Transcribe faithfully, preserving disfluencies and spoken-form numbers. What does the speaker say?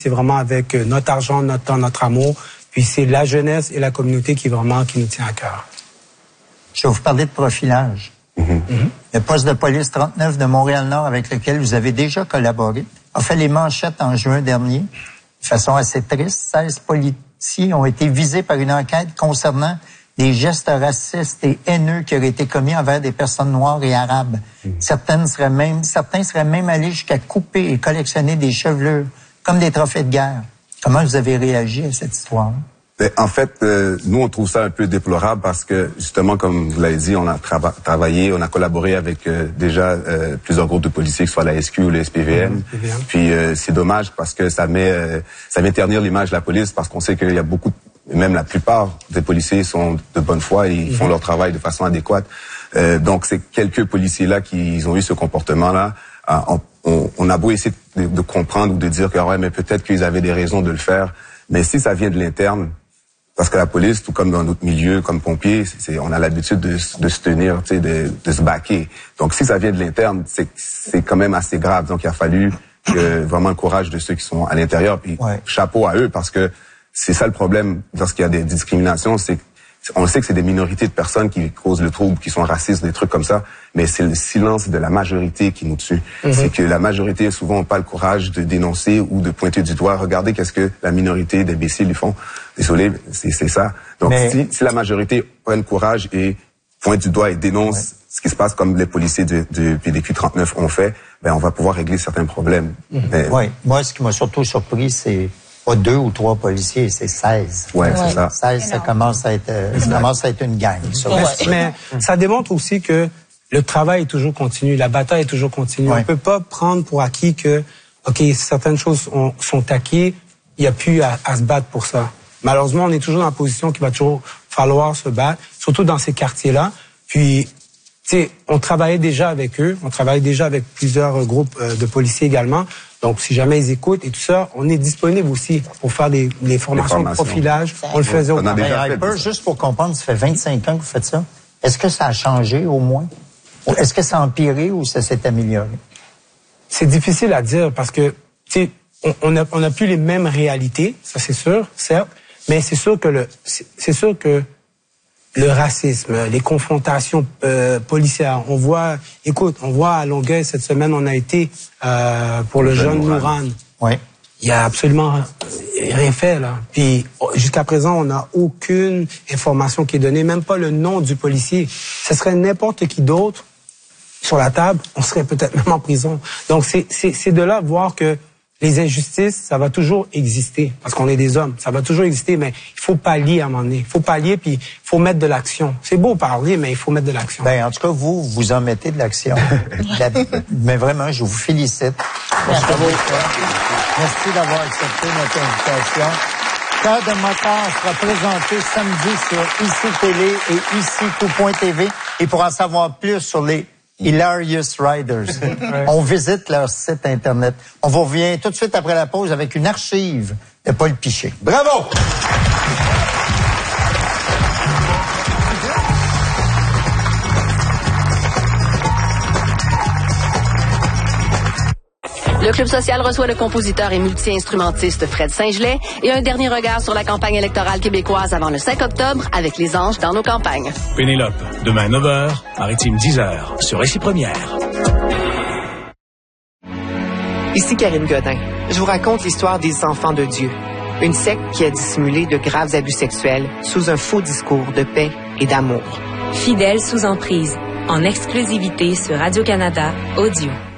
C'est vraiment avec notre argent, notre temps, notre amour. Puis c'est la jeunesse et la communauté qui vraiment qui nous tient à cœur. Je vais vous parler de profilage. Mm-hmm. Mm-hmm. Le poste de police trente-neuf de Montréal-Nord, avec lequel vous avez déjà collaboré, a fait les manchettes en juin dernier. De façon assez triste, seize policiers ont été visés par une enquête concernant des gestes racistes et haineux qui auraient été commis envers des personnes noires et arabes. Mm-hmm. Certaines seraient même, certains seraient même allés jusqu'à couper et collectionner des chevelures, comme des trophées de guerre. Comment vous avez réagi à cette histoire? En fait, euh, nous, on trouve ça un peu déplorable parce que, justement, comme vous l'avez dit, on a trava- travaillé, on a collaboré avec euh, déjà euh, plusieurs groupes de policiers, que ce soit la S Q ou le S P V M. Mmh, Puis euh, c'est dommage parce que ça met euh, ça met ternir l'image de la police parce qu'on sait qu'il y a beaucoup, même la plupart des policiers sont de bonne foi et ils mmh. font leur travail de façon adéquate. Euh, donc, c'est quelques policiers-là qui ils ont eu ce comportement-là. Euh, on, on, on a beau essayer de, de comprendre ou de dire que ouais, mais peut-être qu'ils avaient des raisons de le faire, mais si ça vient de l'interne, parce que la police, tout comme dans d'autres milieux, comme pompiers, c'est, on a l'habitude de, de se tenir, tu sais, de, de se baquer. Donc, si ça vient de l'interne, c'est, c'est quand même assez grave. Donc, il a fallu que, vraiment le courage de ceux qui sont à l'intérieur. Puis, ouais. chapeau à eux, parce que c'est ça le problème lorsqu'il y a des discriminations, c'est on sait que c'est des minorités de personnes qui causent le trouble, qui sont racistes, des trucs comme ça, mais c'est le silence de la majorité qui nous tue. Mm-hmm. C'est que la majorité, souvent, n'a pas le courage de dénoncer ou de pointer du doigt. Regardez qu'est-ce que la minorité d'imbéciles lui font. Désolé, c'est, c'est ça. Donc, mais... si, si la majorité prend le courage et pointe du doigt et dénonce ouais. ce qui se passe comme les policiers du, du P D Q trente-neuf ont fait, ben on va pouvoir régler certains problèmes. Mm-hmm. Mais... Oui, moi, ce qui m'a surtout surpris, c'est pas deux ou trois policiers, c'est seize. Ouais, ouais. c'est ça. seize, ça commence à être, ça commence à être une gang. Ça. Ouais. Mais ça démontre aussi que le travail est toujours continu, la bataille est toujours continue. Ouais. On peut pas prendre pour acquis que, ok, certaines choses ont, sont acquises, il y a plus à, à se battre pour ça. Malheureusement, on est toujours dans la position qu'il va toujours falloir se battre, surtout dans ces quartiers-là. Puis, tu sais, on travaillait déjà avec eux, on travaillait déjà avec plusieurs groupes euh, de policiers également. Donc, si jamais ils écoutent et tout ça, on est disponible aussi pour faire des, des formations, formations de profilage. On le faisait au travail. Juste pour comprendre, ça fait vingt-cinq ans que vous faites ça. Est-ce que ça a changé au moins? Est-ce que ça a empiré ou ça s'est amélioré? C'est difficile à dire parce que, tu sais, on n'a on a plus les mêmes réalités, ça c'est sûr, certes, mais c'est sûr que le, c'est, c'est sûr que le racisme, les confrontations euh, policières. On voit, écoute, on voit à Longueuil cette semaine, on a été euh, pour le, le jeune Nouran. Oui. Il y a absolument rien fait là. Puis jusqu'à présent, on n'a aucune information qui est donnée, même pas le nom du policier. Ce serait n'importe qui d'autre sur la table, on serait peut-être même en prison. Donc c'est c'est c'est de là voir que les injustices, ça va toujours exister, parce qu'on est des hommes, ça va toujours exister, mais il faut pallier à un moment donné. Il faut pallier, puis il faut mettre de l'action. C'est beau parler, mais il faut mettre de l'action. Ben, en tout cas, vous, vous en mettez de l'action. Mais vraiment, je vous félicite. Merci, Merci d'avoir accepté notre invitation. Cœur de moteur sera présenté samedi sur Ici Télé et Ici Tout point T V. Et pour en savoir plus sur les Hilarious Riders. On visite leur site Internet. On vous revient tout de suite après la pause avec une archive de Paul Piché. Bravo! Le Club social reçoit le compositeur et multi-instrumentiste Fred Saint-Gelais et un dernier regard sur la campagne électorale québécoise avant le cinq octobre avec les anges dans nos campagnes. Pénélope, demain neuf heures, Maritime dix heures, sur Récit Première. Ici Karine Godin. Je vous raconte l'histoire des enfants de Dieu. Une secte qui a dissimulé de graves abus sexuels sous un faux discours de paix et d'amour. Fidèles sous emprise, en exclusivité sur Radio-Canada Audio.